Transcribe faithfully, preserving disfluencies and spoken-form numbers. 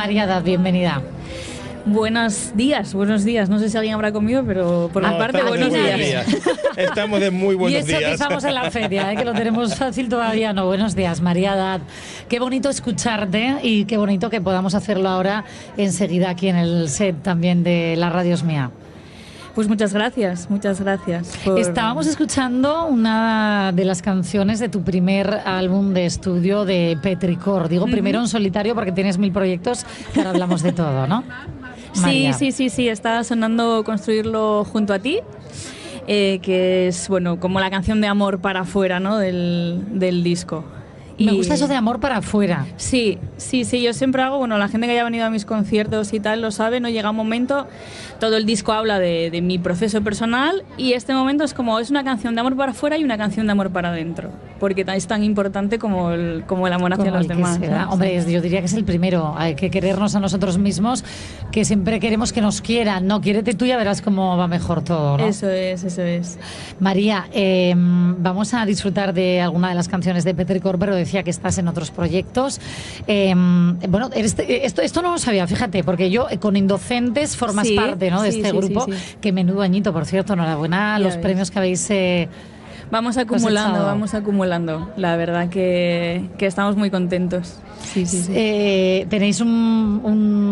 María Dad, bienvenida. Buenos días, buenos días. No sé si alguien habrá comido, pero por no, mi parte, buenos días. días. Estamos de muy buenos días. Y eso días. que estamos en la feria, ¿eh? Que lo tenemos fácil todavía. No, buenos días, María Dad. Qué bonito escucharte y qué bonito que podamos hacerlo ahora enseguida aquí en el set también de La Radio Es Mía. Pues muchas gracias, muchas gracias. Por... Estábamos escuchando una de las canciones de tu primer álbum de estudio de Petrichor. Digo uh-huh. primero en solitario porque tienes mil proyectos, que ahora hablamos de todo, ¿no? Sí, sí, sí, sí, está sonando Construirlo junto a ti, eh, que es, bueno, como la canción de amor para afuera, ¿no?, del, del disco. Me y... gusta eso de amor para afuera. Sí, sí, sí, yo siempre hago, bueno, la gente que haya venido a mis conciertos y tal lo sabe, ¿no? Llega un momento, todo el disco habla de, de mi proceso personal y este momento es como, es una canción de amor para afuera y una canción de amor para adentro, porque es tan importante como el, como el amor hacia como los demás. ¿no? Hombre, yo diría que es el primero, hay que querernos a nosotros mismos, que siempre queremos que nos quieran, ¿no? Quiérete tú y ya verás cómo va mejor todo, ¿no? Eso es, eso es. María, eh, vamos a disfrutar de alguna de las canciones de Petrichor, pero decía que estás en otros proyectos. Eh, bueno, eres, esto, esto no lo sabía, fíjate, porque yo con Indocentes formas sí, parte, ¿no?, de sí, este sí, grupo, sí, sí. que menudo añito, por cierto, enhorabuena, los ves. Premios que habéis... Eh, Vamos acumulando, cosechado. vamos acumulando. La verdad que, que estamos muy contentos. Sí, sí, sí. Eh, tenéis un, un